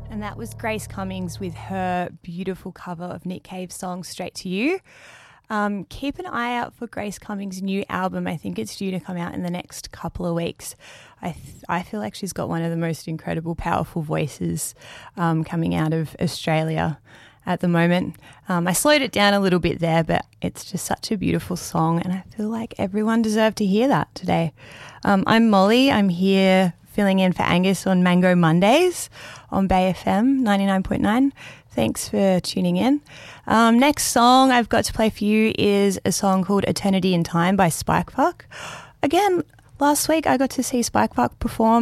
And that was Grace Cummings with her beautiful cover of Nick Cave's song Straight to You. Keep an eye out for Grace Cummings' new album. I think it's due to come out in the next couple of weeks. I feel like she's got one of the most incredible, powerful voices coming out of Australia at the moment. I slowed it down a little bit there, but it's just such a beautiful song, and I feel like everyone deserved to hear that today. I'm Molly. I'm here filling in for Angus on Mango Mondays on Bay FM 99.9. Thanks for tuning in. Next song I've got to play for you is a song called Eternity in Time by Spikepark. Again, last week I got to see Spikepark perform